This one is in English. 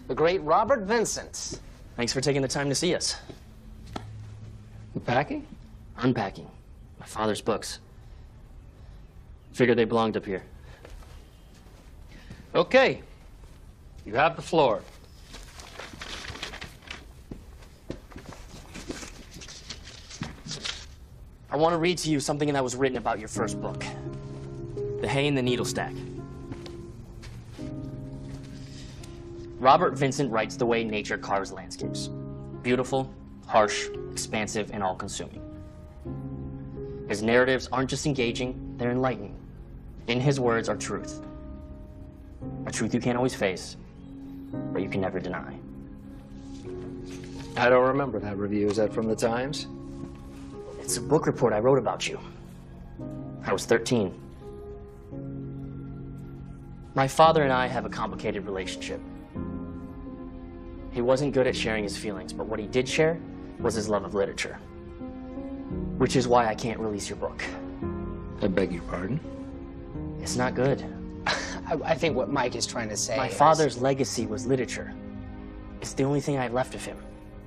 The great Robert Vincent. Thanks for taking the time to see us. You packing? Unpacking. My father's books. Figured they belonged up here. Okay. You have the floor. I want to read to you something that was written about your first book. The Hay and the Needle Stack. Robert Vincent writes the way nature carves landscapes. Beautiful, harsh, expansive, and all-consuming. His narratives aren't just engaging, they're enlightening. In his words are truth. A truth you can't always face, but you can never deny. I don't remember that review. Is that from the Times? It's a book report I wrote about you. I was 13. My father and I have a complicated relationship. He wasn't good at sharing his feelings, but what he did share was his love of literature. Which is why I can't release your book. I beg your pardon? It's not good. I think what Mike is trying to say My is... father's legacy was literature. It's the only thing I have left of him.